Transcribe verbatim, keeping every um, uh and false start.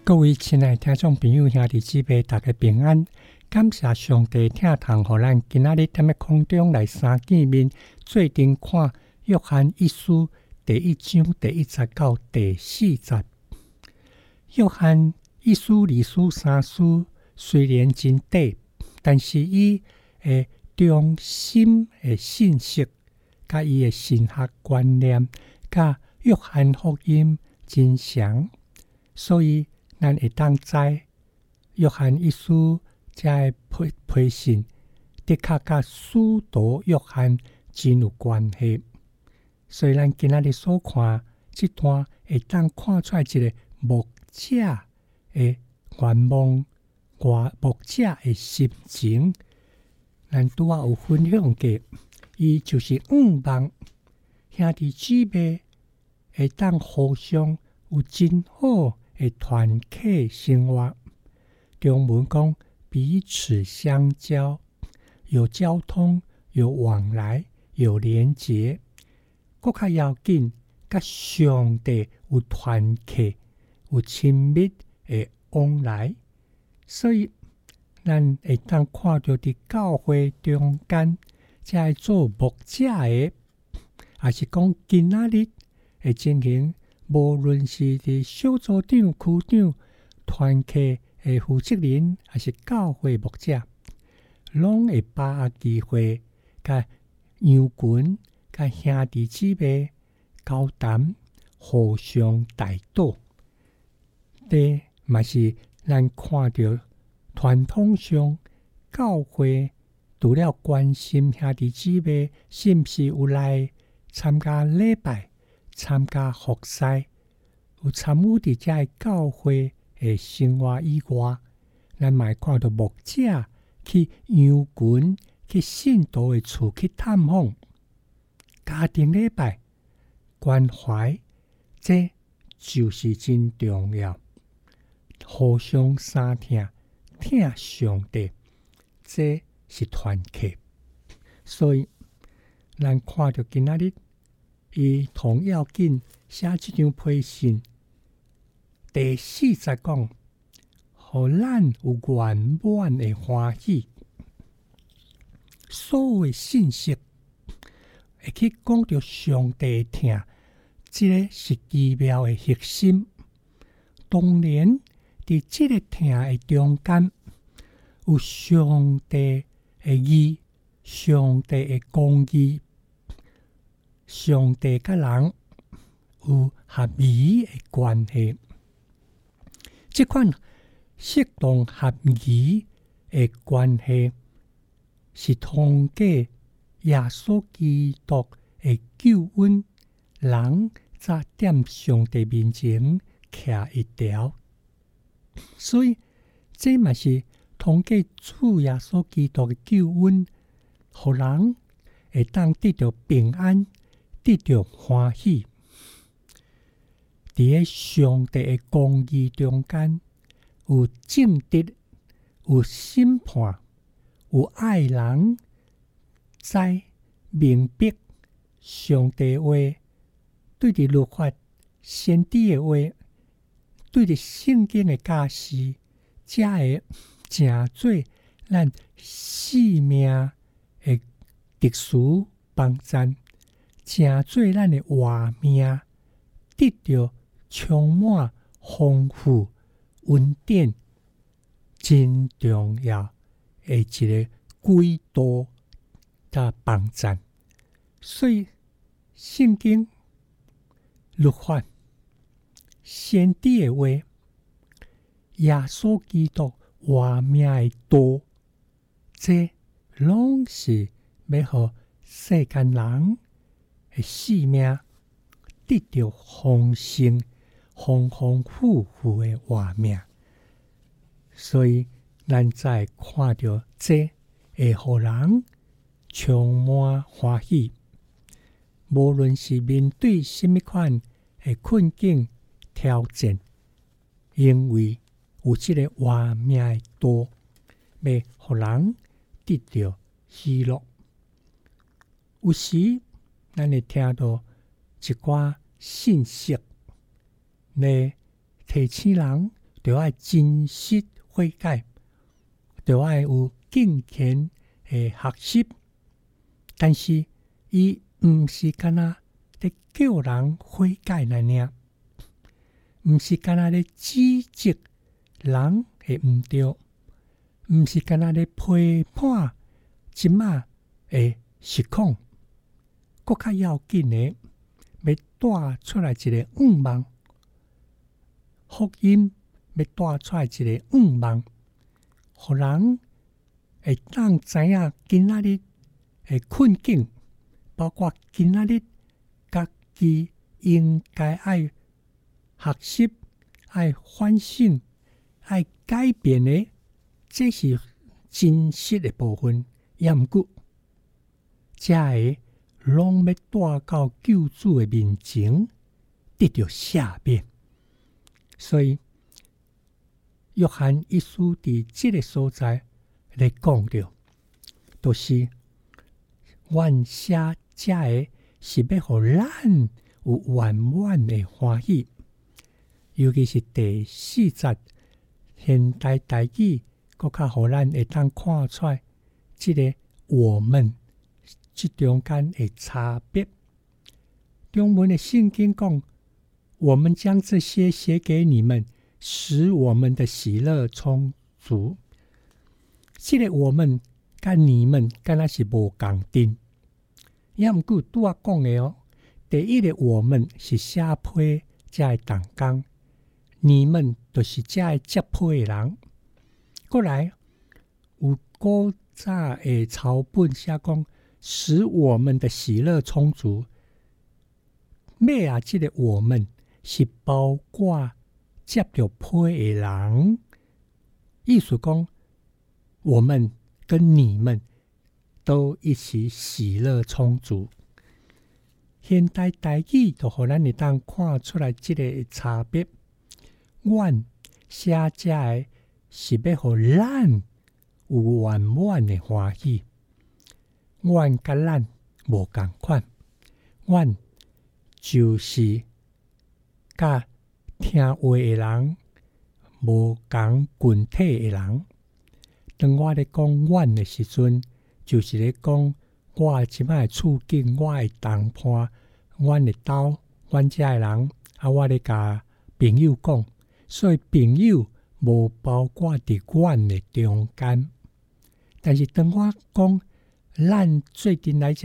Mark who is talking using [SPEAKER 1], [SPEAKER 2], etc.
[SPEAKER 1] 各位亲爱的听众朋友、兄弟姊妹，大家平安！感谢上帝听堂，互咱今仔日踮咧空中来相见面，做阵看约翰一书第一章第一节到第四节。约翰一书、二书、三书虽然真短，但是伊诶中心诶信息，甲伊诶神学观念，甲约翰福音真详，所以咱会当知约翰一书这个批批信，的确甲使徒约翰真有关系。所以咱今仔日所看这段，会当看出来一个牧者的愿望，牧者的心情。咱拄仔有分享过，伊就是仰望兄弟姊妹会当互相有真好的团契生活。中文讲彼此相交，有交通，有往来，有连结。更较要紧，甲上帝有团契，有亲密的往来。所以咱会当看到伫教会中间，才做牧者的，也是讲今仔日会进行，无论是伫小组长、区长、团契的负责人，还是教会牧者，拢会把握机会，甲羊群、甲兄弟姊妹交谈，互相带导。这嘛是咱看到传统上教会除了关心兄弟姊妹是毋是有来参加礼拜、参加服侍，有参与伫遮教会的生活以外，咱嘛会看到牧者去羊群、去信徒的厝去探访，家庭礼拜、关怀，这就是真重要。互相相听，听上帝，这是团契。所以咱看到今仔日伊同要紧写这张批信，第四节讲，互咱有圆满的欢喜。所有的信息会去讲到上帝听，这个是奇妙的核心。当然，伫这个听的中间，有上帝的义，上帝的公义，上帝甲人有合宜的关系。这款适当合宜的关系，是通过耶稣基督的救恩，人才踮上帝面前徛一条。所以，这嘛是通过主耶稣基督的救恩，互人会当得到平安，得到欢喜。伫咧上帝的公义中间，有正直，有审判，有爱人，知明白上帝话，对伫律法、先知的话，对伫圣经的教示，才会成做咱性命的特殊帮赞，成做咱的活命，得到充满丰富稳定，真重要的一个轨道甲帮赞。所以圣经、律法、先知的话，耶稣基督活命的道，这拢是要互世间人的性命得到丰盛、丰丰富富的活命。所以咱才看到这会互人充满欢喜。无论是面对什么款的困境、挑战，因为有这个活命的道，要互人得到喜乐。有时咱会听到一寡信息，来提醒人就要珍惜悔改，就要有敬虔的学习。但是伊毋是干那咧叫人悔改那尔，毋是干那咧指责人会毋对，毋是干那咧批判即马的实况，更较要紧的，要带出来一个愿望，福音要带出来一个愿望，互人会当知影今仔日的困境，包括今仔日家己应该爱学习、爱反省、爱改变的，这是真实的部分。也毋过，这个拢要带到救主的面前，得到赦免。所以，约翰一书伫这个所在来讲到，就是阮写这个是要互咱有圆满的欢喜，尤其是第四节现代台语，更较互咱会当看出来，这个我们这中间的差别。中文的圣经讲，我们将这些写给你们，使我们的喜乐充足。这个我们甲你们敢若是无共阵，也毋过拄仔讲的哦。第一个我们是写批才会动工，你们就是才会接批的人。过来有古早的草本写讲，使我们的喜乐充足。尾啊，这个我们是包括接着批的人，意思讲，我们跟你们都一起喜乐充足。现代台语就互咱会当看出来这个差别。阮写这个是要互咱有圆满的欢喜。阮甲咱无共款，阮就是甲听话的人无共群体的人。当我咧讲阮的时阵，就是咧讲我即摆的处境，我的同伴，阮的兜，阮遮的人，啊，我咧甲朋友讲，所以朋友无包括伫阮的中间。但是当我讲咱最近来讲，